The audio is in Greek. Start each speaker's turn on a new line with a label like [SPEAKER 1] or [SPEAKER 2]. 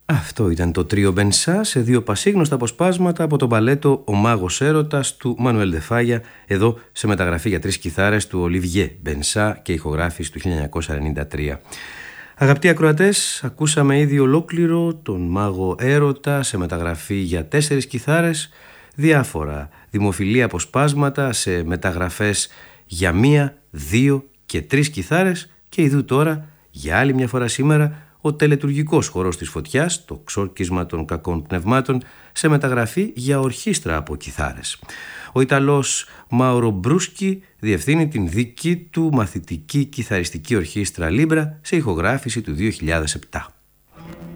[SPEAKER 1] Αυτό ήταν το τρίο Μπενσά σε δύο πασίγνωστα αποσπάσματα από τον παλέτο «Ο Μάγος Έρωτας» του Μανουέλ Ντε Φάγια, εδώ σε μεταγραφή για 3 κιθάρες του Ολιβιέ Μπενσά και ηχογράφηση του 1993. Αγαπητοί ακροατές, ακούσαμε ήδη ολόκληρο τον Μάγο Έρωτα σε μεταγραφή για 4 κιθάρες, διάφορα δημοφιλή αποσπάσματα σε μεταγραφές για 1, 2 και 3 κιθάρες και ιδού τώρα για άλλη μια φορά σήμερα ο τελετουργικός χορός της Φωτιάς, το ξόρκισμα των κακών πνευμάτων, σε μεταγραφή για ορχήστρα από κιθάρες. Ο Ιταλός Μάουρο Μπρούσκι διευθύνει την δική του μαθητική κιθαριστική ορχήστρα Λίμπρα σε ηχογράφηση του 2007.